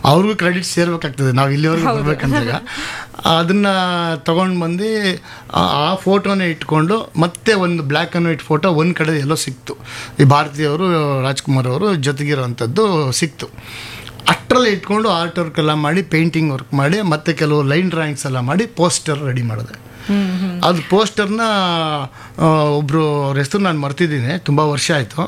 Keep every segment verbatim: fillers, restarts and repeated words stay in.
ಅವ್ರಿಗೂ ಕ್ರೆಡಿಟ್ ಸೇರ್ಬೇಕಾಗ್ತದೆ, ನಾವು ಇಲ್ಲಿವರೆಗೂ ಬರ್ಬೇಕಂದಾಗ. ಅದನ್ನು ತೊಗೊಂಡು ಬಂದು ಆ ಫೋಟೋನೇ ಇಟ್ಕೊಂಡು ಮತ್ತೆ ಒಂದು ಬ್ಲ್ಯಾಕ್ ಆ್ಯಂಡ್ ವೈಟ್ ಫೋಟೋ ಒಂದು ಕಡೆ ಎಲ್ಲೋ ಸಿಕ್ತು, ಈ ಭಾರತೀಯವರು ರಾಜ್ಕುಮಾರ್ ಅವರು ಜೊತೆಗಿರೋವಂಥದ್ದು ಸಿಕ್ತು. ಅಷ್ಟರಲ್ಲಿ ಇಟ್ಕೊಂಡು ಆರ್ಟ್ ವರ್ಕ್ ಎಲ್ಲ ಮಾಡಿ, ಪೇಂಟಿಂಗ್ ವರ್ಕ್ ಮಾಡಿ, ಮತ್ತು ಕೆಲವು ಲೈನ್ ಡ್ರಾಯಿಂಗ್ಸ್ ಎಲ್ಲ ಮಾಡಿ ಪೋಸ್ಟರ್ ರೆಡಿ ಮಾಡಿದೆ. ಅದು ಪೋಸ್ಟರ್ನ ಒಬ್ಬರು ಅವ್ರ ಹೆಸರು ನಾನು ಮರ್ತಿದ್ದೀನಿ, ತುಂಬ ವರ್ಷ ಆಯಿತು.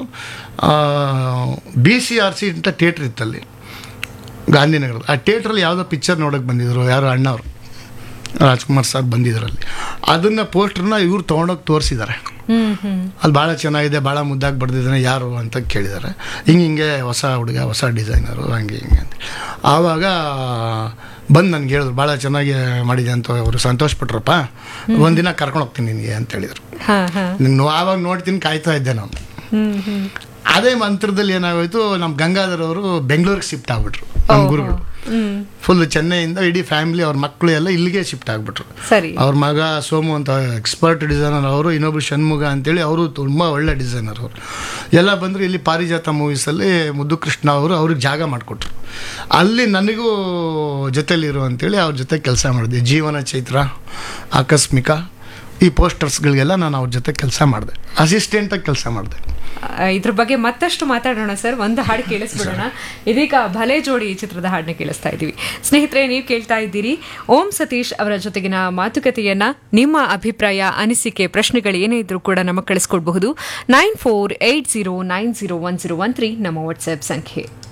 ಬಿ ಸಿ ಆರ್ ಸಿ ಅಂತ ಥಿಯೇಟ್ರ್ ಇತ್ತಲ್ಲಿ ಗಾಂಧಿನಗರದ. ಆ ಥಿಯೇಟ್ರಲ್ಲಿ ಯಾವುದೋ ಪಿಕ್ಚರ್ ನೋಡೋಕ್ಕೆ ಬಂದಿದ್ರು, ಯಾರು ಅಣ್ಣವರು ರಾಜ್ಕುಮಾರ್ ಸರ್ ಬಂದಿದ್ದರಲ್ಲಿ. ಅದನ್ನು ಪೋಸ್ಟರ್ನ ಇವ್ರು ತೊಗೊಂಡೋಗಿ ತೋರಿಸಿದ್ದಾರೆ. ಅಲ್ಲಿ ಭಾಳ ಚೆನ್ನಾಗಿದೆ, ಭಾಳ ಮುದ್ದಾಗಿ ಬರೆದಿದ್ದಾನೆ, ಯಾರು ಅಂತ ಕೇಳಿದ್ದಾರೆ. ಹಿಂಗೆ ಹಿಂಗೆ ಹೊಸ ಹುಡುಗ, ಹೊಸ ಡಿಸೈನರು, ಹಂಗೆ ಹಿಂಗೆ ಅಂತ. ಆವಾಗ ಬಂದು ನನಗೆ ಹೇಳಿದ್ರು, ಭಾಳ ಚೆನ್ನಾಗಿ ಮಾಡಿದೆ ಅಂತ ಅವರು ಸಂತೋಷಪಟ್ರಪ್ಪ, ಒಂದಿನ ಕರ್ಕೊಂಡು ಹೋಗ್ತೀನಿ ನಿನಗೆ ಅಂತ ಹೇಳಿದರು. ನಿನ್ನ ಆವಾಗ ನೋಡ್ತೀನಿ ಕಾಯ್ತಾ ಇದ್ದೆ ನಾನು. ಅದೇ ಮಂತ್ರದಲ್ಲಿ ಏನಾಗೋಯ್ತು, ನಮ್ಮ ಗಂಗಾಧರ್ ಅವರು ಬೆಂಗಳೂರಿಗೆ ಶಿಫ್ಟ್ ಆಗ್ಬಿಟ್ರು. ನಮ್ಮ ಗುರುಗಳು ಫುಲ್ ಚೆನ್ನೈಯಿಂದ ಇಡೀ ಫ್ಯಾಮಿಲಿ ಅವ್ರ ಮಕ್ಕಳು ಎಲ್ಲ ಇಲ್ಲಿಗೆ ಶಿಫ್ಟ್ ಆಗಿಬಿಟ್ರು. ಅವ್ರ ಮಗ ಸೋಮು ಅಂತ ಎಕ್ಸ್ಪರ್ಟ್ ಡಿಸೈನರ್ ಅವರು, ಇನ್ನೊಬ್ರು ಷಣ್ಮುಗ ಅಂತೇಳಿ ಅವರು ತುಂಬ ಒಳ್ಳೆ ಡಿಸೈನರ್ ಅವರು ಎಲ್ಲ ಬಂದರು. ಇಲ್ಲಿ ಪಾರಿಜಾತ ಮೂವೀಸಲ್ಲಿ ಮುದ್ದು ಕೃಷ್ಣ ಅವರು ಅವ್ರಿಗೆ ಜಾಗ ಮಾಡಿಕೊಟ್ರು. ಅಲ್ಲಿ ನನಗೂ ಜೊತೆಲಿರು ಅಂತೇಳಿ ಅವ್ರ ಜೊತೆ ಕೆಲಸ ಮಾಡಿದೆ. ಜೀವನ ಚೈತ್ರ, ಆಕಸ್ಮಿಕ, ಈ ಪೋಸ್ಟರ್ಸ್ಗಳಿಗೆಲ್ಲ ನಾನು ಅವ್ರ ಜೊತೆ ಕೆಲಸ ಮಾಡಿದೆ, ಅಸಿಸ್ಟೆಂಟಾಗಿ ಕೆಲಸ ಮಾಡಿದೆ. ಇದ್ರ ಬಗ್ಗೆ ಮತ್ತಷ್ಟು ಮಾತಾಡೋಣ ಸರ್. ಒಂದು ಹಾಡು ಕೇಳಿಸ್ಬಿಡೋಣ. ಇದೀಗ ಭಲೆ ಜೋಡಿ ಚಿತ್ರದ ಹಾಡನ್ನ ಕೇಳಿಸ್ತಾ ಇದ್ದೀವಿ. ಸ್ನೇಹಿತರೆ, ನೀವು ಕೇಳ್ತಾ ಇದ್ದೀರಿ ಓಂ ಸತೀಶ್ ಅವರ ಜೊತೆಗಿನ ಮಾತುಕತೆಯನ್ನ. ನಿಮ್ಮ ಅಭಿಪ್ರಾಯ, ಅನಿಸಿಕೆ, ಪ್ರಶ್ನೆಗಳು ಏನೇ ಇದ್ರೂ ಕೂಡ ನಮಗೆ ಕಳಿಸ್ಕೊಡ್ಬಹುದು. Nine four eight zero nine zero one zero one three ನಮ್ಮ ವಾಟ್ಸ್ಆಪ್ ಸಂಖ್ಯೆ.